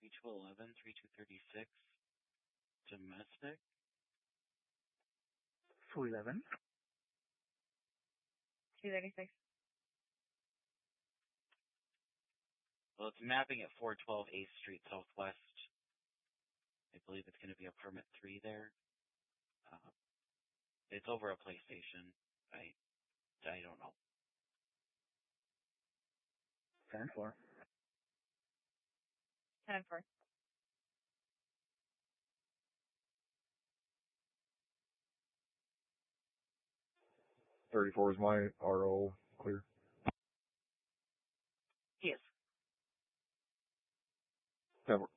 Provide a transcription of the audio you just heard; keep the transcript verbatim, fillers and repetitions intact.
three two one one, three two three six. Domestic. two eleven. two thirty-six. Well, it's mapping at four twelve eighth Street Southwest. I believe it's going to be apartment three there. Uh, it's over a PlayStation. I, I don't know. ten four. ten four. thirty-four is my R O. Clear. Yes. ten four.